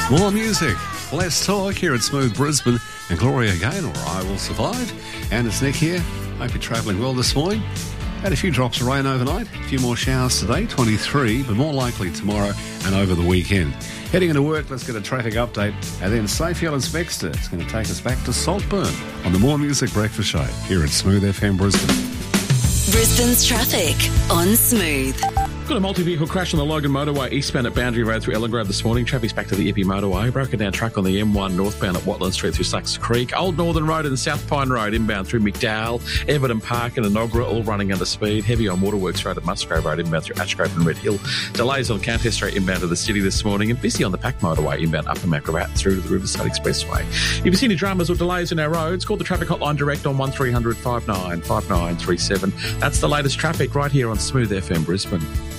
More music, less talk here at Smooth Brisbane. And Gloria Gaynor, I Will Survive. And it's Nick here. Hope you're travelling well this morning. Had a few drops of rain overnight, a few more showers today, 23, but more likely tomorrow and over the weekend. Heading into work, let's get a traffic update. And then Safety Inspector is going to take us back to Saltburn on the More Music Breakfast Show here at Smooth FM Brisbane. Brisbane's traffic on Smooth. Got a multi-vehicle crash on the Logan Motorway eastbound at Boundary Road through Ellen Grove this morning. Traffic's back to the Ippy Motorway. Broken down truck on the M1 northbound at Watland Street through Sucks Creek. Old Northern Road and South Pine Road inbound through McDowell, Everton Park and Enoggera all running under speed. Heavy on Waterworks Road at Musgrave Road inbound through Ashgrove and Red Hill. Delays on Countess Street inbound to the city this morning and busy on the Pack Motorway inbound up to Macrabat through to the Riverside Expressway. If you see any dramas or delays in our roads, call the traffic hotline direct on 1300 59 5937. That's the latest traffic right here on Smooth FM Brisbane.